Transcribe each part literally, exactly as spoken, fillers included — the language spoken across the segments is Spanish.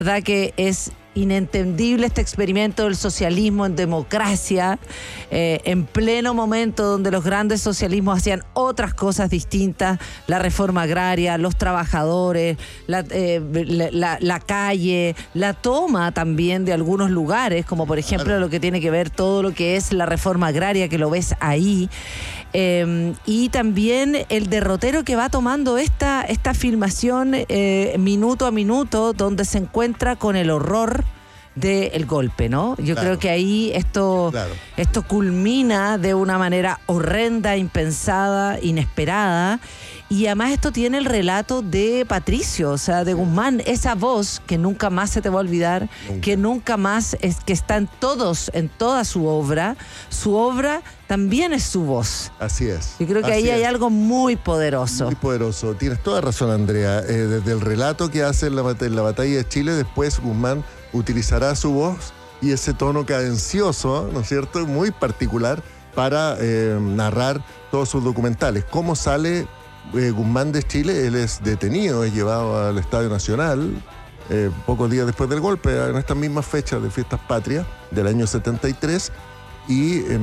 verdad que es inentendible este experimento del socialismo en democracia, eh, en pleno momento donde los grandes socialismos hacían otras cosas distintas, la reforma agraria, los trabajadores, la, eh, la, la, la calle, la toma también de algunos lugares, como por ejemplo lo que tiene que ver todo lo que es la reforma agraria, que lo ves ahí, eh, y también el derrotero que va tomando esta, esta filmación eh, minuto a minuto, donde se encuentra con el horror del golpe, ¿no? Yo claro. creo que ahí esto, claro. esto culmina de una manera horrenda, impensada, inesperada, y además esto tiene el relato de Patricio, o sea, de Guzmán, esa voz que nunca más se te va a olvidar, nunca. que nunca más, es que está en todos, en toda su obra, su obra también es su voz. Así es. Yo creo que ahí es. hay algo muy poderoso. Muy poderoso, tienes toda razón, Andrea, eh, desde el relato que hace en la, en la batalla de Chile, después Guzmán utilizará su voz y ese tono cadencioso, ¿no es cierto?, muy particular para eh, narrar todos sus documentales. ¿Cómo sale eh, Guzmán de Chile? Él es detenido, es llevado al Estadio Nacional eh, pocos días después del golpe, en estas mismas fechas de Fiestas Patrias del año setenta y tres, y eh,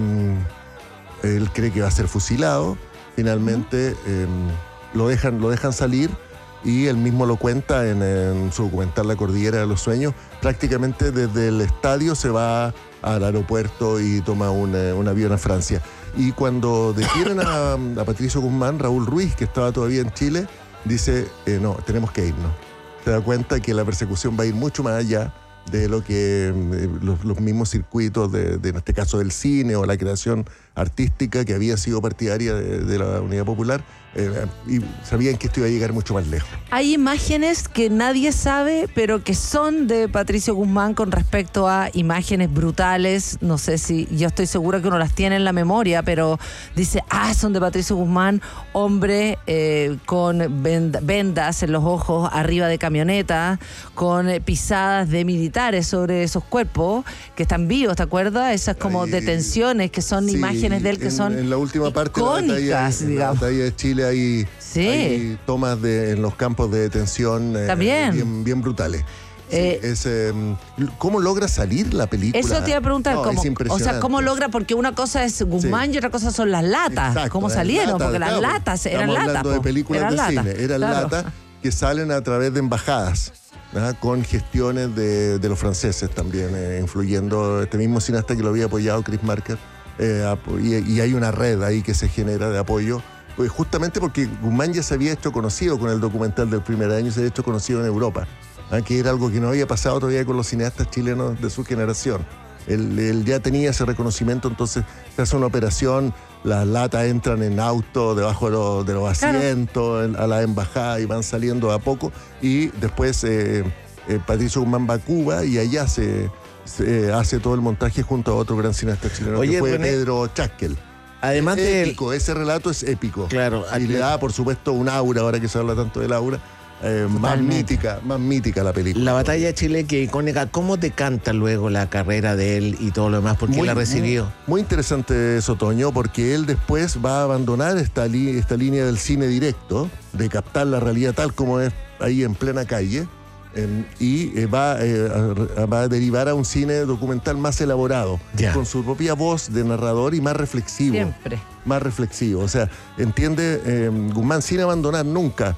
él cree que va a ser fusilado. Finalmente eh, lo dejan, lo dejan salir, y él mismo lo cuenta en, en su documental La Cordillera de los Sueños. Prácticamente desde el estadio se va al aeropuerto y toma un, un avión a Francia. Y cuando detienen a, a Patricio Guzmán, Raúl Ruiz, que estaba todavía en Chile, dice, eh, no, tenemos que irnos. Se da cuenta que la persecución va a ir mucho más allá de lo que eh, los, los mismos circuitos, de, de, en este caso del cine o la creación artística, que había sido partidaria de, de la Unidad Popular, eh, y sabían que esto iba a llegar mucho más lejos. Hay imágenes que nadie sabe, pero que son de Patricio Guzmán con respecto a imágenes brutales. No sé si, yo estoy segura que uno las tiene en la memoria, pero dice, ah, son de Patricio Guzmán, hombre eh, con vendas en los ojos arriba de camionetas, con eh, pisadas de militares sobre esos cuerpos que están vivos, ¿te acuerdas? Esas como Ay, detenciones que son sí, imágenes de él que en, son en la última parte icónicas, de la batalla, en la batalla de Chile hay, sí. hay tomas de, en los campos de detención eh, bien, bien brutales. Sí, eh, es, eh, ¿cómo logra salir la película? Eso te iba a preguntar, no, ¿cómo, o sea, ¿cómo logra? Porque una cosa es Guzmán sí. y otra cosa son las latas. Exacto, ¿Cómo salieron? lata, porque claro, las latas eran latas. Estamos hablando de películas eran de lata, cine, eran claro. latas que salen a través de embajadas, ¿verdad? Con gestiones de, de los franceses también, eh, influyendo este mismo cineasta que lo había apoyado, Chris Marker, eh, y, y hay una red ahí que se genera de apoyo. Pues justamente porque Guzmán ya se había hecho conocido con el documental del primer año, se había hecho conocido en Europa, ¿eh? Que era algo que no había pasado todavía con los cineastas chilenos de su generación. Él, él ya tenía ese reconocimiento, entonces se hace una operación, las latas entran en auto, debajo de, lo, de los asientos, claro. a la embajada, y van saliendo a poco, y después eh, eh, Patricio Guzmán va a Cuba y allá se, se hace todo el montaje junto a otro gran cineasta chileno, Oye, que fue René, Pedro Chaskel. Además es épico, de... ese relato es épico. Claro. Y le da, por supuesto, un aura, ahora que se habla tanto del aura, eh, más mítica, más mítica la película. La batalla de Chile, que icónica, ¿cómo te canta luego la carrera de él y todo lo demás? ¿Por qué la recibió? Muy, muy interesante eso, Toño, porque él después va a abandonar esta, li esta línea del cine directo, de captar la realidad tal como es ahí en plena calle, eh, y eh, va, eh, a, va a derivar a un cine documental más elaborado, ya. con su propia voz de narrador y más reflexivo. Siempre. Más reflexivo. O sea, entiende eh, Guzmán, sin abandonar nunca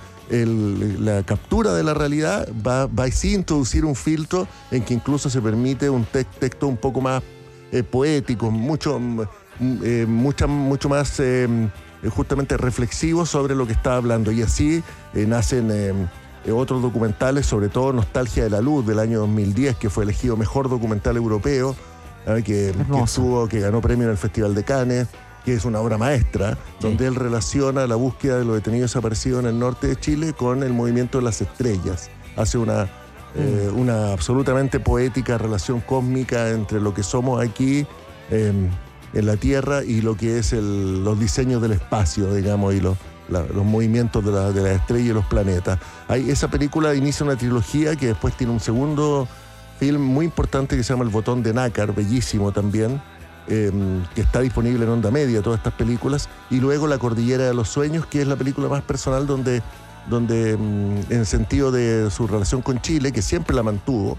el, la captura de la realidad, va, va a sí introducir un filtro en que incluso se permite un te texto un poco más eh, poético, mucho, eh, mucha, mucho más eh, justamente reflexivo sobre lo que está hablando. Y así eh, nacen eh, eh, otros documentales, sobre todo Nostalgia de la Luz, del año dos mil diez, que fue elegido mejor documental europeo, ¿eh? que, que, estuvo, que ganó premio en el Festival de Cannes, que es una obra maestra, sí. donde él relaciona la búsqueda de los detenidos desaparecidos en el norte de Chile con el movimiento de las estrellas. Hace una, mm. eh, una absolutamente poética relación cósmica entre lo que somos aquí eh, en la Tierra y lo que es el, los diseños del espacio, digamos, y los, la, los movimientos de, la, de las estrellas y los planetas. Hay, esa película inicia una trilogía que después tiene un segundo film muy importante que se llama El Botón de Nácar, bellísimo también, Eh, que está disponible en Onda Media, todas estas películas, y luego La Cordillera de los Sueños, que es la película más personal donde donde mm, en el sentido de su relación con Chile, que siempre la mantuvo,